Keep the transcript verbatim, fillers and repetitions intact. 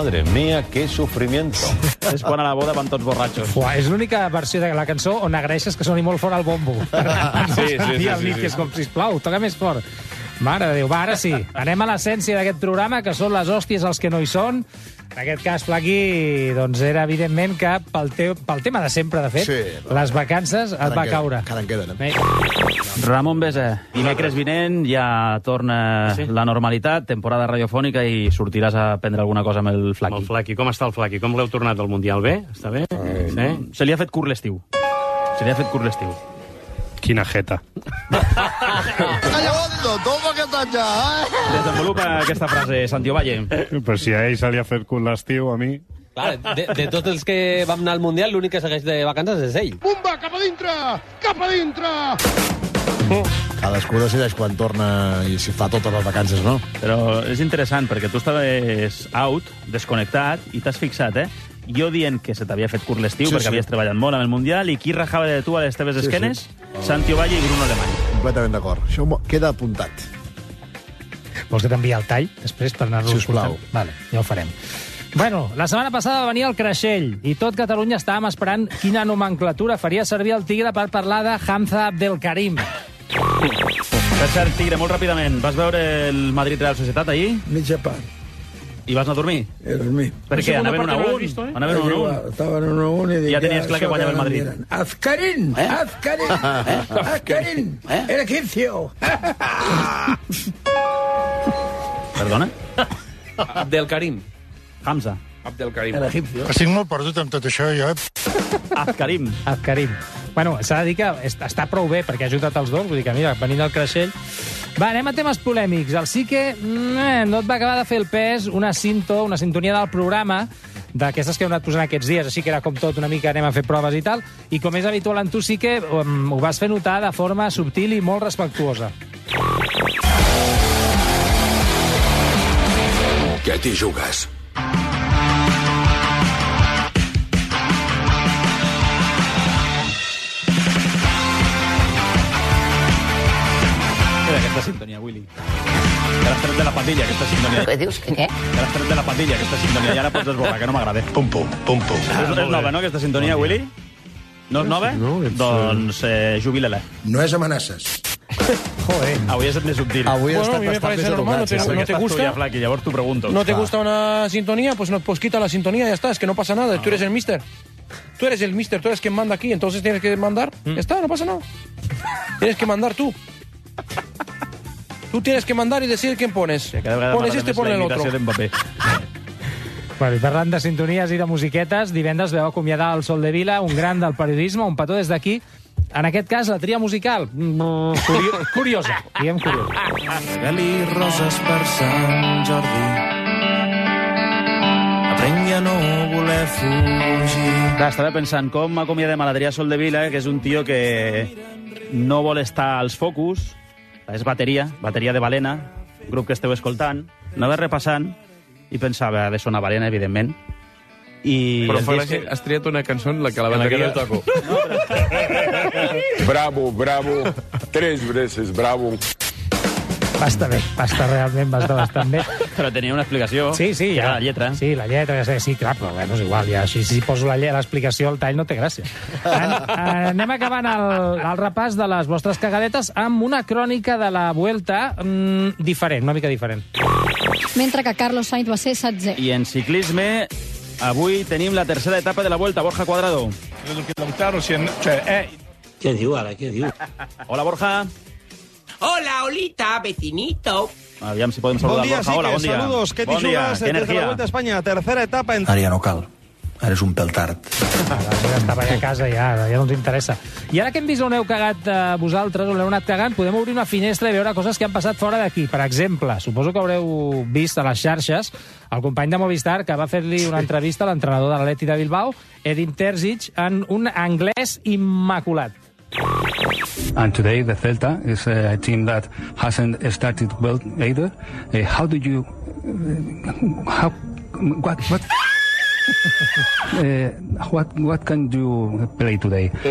Madre mía, qué sufrimiento. És quan a la boda van tots borratxos. Uà, és l'única versió de la cançó on agraeixes que soni molt fort el bombo. Sí, sí, sí, I el sí, Nick sí. és com, sisplau, toca més fort. Mare de Déu, va, ara sí. Anem a l'essència d'aquest programa, que són les hòsties els que no hi són. En aquest cas, Flaqui, doncs era evidentment que pel, teu, pel tema de sempre, de fet, Sí, les vacances et va caure. Encara en queden, eh? Eh, Ramon Besa, dimecres vinent ja torna Sí. la normalitat, temporada radiofònica, i sortiràs a prendre alguna cosa amb el Amb Flaqui. el Flaqui. Com està el Flaqui? Com l'heu tornat del Mundial? Bé? Està bé? Sí? Se li ha fet curt l'estiu. Se li ha fet curt l'estiu. Quina jeta. Desenvolupa aquesta frase, Santiago Valle. Però si a ell se li ha fet cul l'estiu, a mi... Clar, de, de tots els que vam anar al Mundial, l'únic que segueix de vacances és ell. Bumba, cap a dintre! Cap a dintre! Cadascú decideix quan torna i si fa totes les vacances, no? Però és interessant, perquè tu estaves out, desconnectat, i t'has fixat, eh? Jo dient que se t'havia fet curt l'estiu, Sí, perquè sí. havies treballat molt amb el Mundial, i qui rajava de tu a les teves Sí, esquenes? sí. Santiago Valle i Bruno Alemany. Completament d'acord. Això mo- queda apuntat. Vols que t'enviï el tall, després, per anar-lo Sisplau. escoltant? Vale, ja ho farem. Bueno, la setmana passada va venir el Creixell i tot Catalunya estàvem esperant quina nomenclatura faria servir el Tigre per parlar de Hamza Abdelkarim. Per cert, Tigre, molt ràpidament, vas veure el Madrid-Real Societat ahir Mitja part. i vas anar a dormir? He dormit. Per què? Anaven un a un? Anaven un a un? Estaven un a un i dic... Ja tenies clar que això guanyava el no Madrid. miren. Azcarín! Eh? Azcarín! Azcarín! El egipcio! Perdona? Abdelkarim. Hamza. Abdelkarim. El egipcio. Estic molt perdut amb tot això, jo, eh? Azkarim. Abkarim. Bueno, s'ha de dir que est- està prou bé perquè ha ajudat els dos, vull dir que, mira, venint del Creixell... Va, anem a temes polèmics. El sí que mm, no et va acabar de fer el pes una cinto, una sintonia del programa, d'aquestes que heu anat posant aquests dies, així que era com tot una mica anem a fer proves i tal, i com és habitual en tu sí que um, ho vas fer notar de forma subtil i molt respectuosa. Què t'hi jugues? Mira aquesta sintonia, Willy. Que l'has tret de la pandilla, aquesta sintonia. Què dius? Què? Que l'has tret de la pandilla, aquesta sintonia. I ara pots esborrar, que no m'agrada. Pum, pum, pum, pum. És, és nova, no, aquesta sintonia, Willy? No és nova? No, ets, Doncs eh, jubila-la. No és amenaces. Joder. Avui és més subtil. Avui Bueno, ha a mí me estat bastant parece més normal, no educat. te- sí, sí. no te Estàs tu gusta? ja, Flaqui, llavors t'ho pregunto. ¿No te Claro. gusta una sintonía? Pues, no, pues quita la sintonía, ya está, es que no pasa nada, tú eres el mister. Tú eres el mister, tú eres quien manda aquí, entonces tienes que mandar. Ya está, no pasa nada. Tienes que mandar tú. Tú tienes que mandar y decir quién pones. Cada vegada Pones m'agrada este, més pon la el otro. imitació d'Mbappé. Bueno, i parlant de sintonies i de musiquetes, divendres veu acomiadar el Sol de Vila, un gran del periodisme, un petó des d'aquí. En aquest cas, la tria musical, mm, curio curiosa, diguem curiosa. Regali roses per Sant Jordi. Aprengui a no voler fugir. Clar, estava pensant com acomiadem a l'Adrià Soldevila, que és un tio que no vol estar als focus, és bateria, bateria de Balena, grup que esteu escoltant, anava repassant i pensava de sonar Balena, evidentment. I Però el fa disc- gràcia, has triat una cançó en la que la En la que bateria... no toco. Bravo, bravo. Tres veces bravo. Va estar bé, va estar realment, va estar bastant bé. Però tenia una explicació. Sí, sí, que ja. era la lletra. Sí, la lletra, ja sé, sí, clar, però bueno, és igual, ja, si, si poso la lle- l'explicació, el tall no té gràcia. An anem acabant el, el repàs de les vostres cagadetes amb una crònica de la Vuelta mmm, diferent, una mica diferent. Mentre que Carlos Sainz va ser setzè. I en ciclisme, avui tenim la tercera etapa de la Vuelta. Borja Cuadrado. Què diu ara, què diu? Hola, Borja. Hola, Olita, vecinito. Aviam si podem saludar Borja. Hola, bon dia. Saludos. ¿Qué te bon dia, jugas que desde la energia. Vuelta a España? Tercera etapa en... Ara ja no cal. Ara és un pèl tard. Ah, ja estava allà a casa, ja, ja no ens interessa. I ara que hem vist on heu cagat eh, vosaltres, on heu anat cagant, podem obrir una finestra i veure coses que han passat fora d'aquí. Per exemple, suposo que haureu vist a les xarxes el company de Movistar que va fer-li una entrevista a l'entrenador de l'Atleti de Bilbao, Edin Terzic, en un anglès immaculat. And today the Celta is a team that hasn't started well either. Uh, how do you... Uh, how... What... what uh, what what can you play today?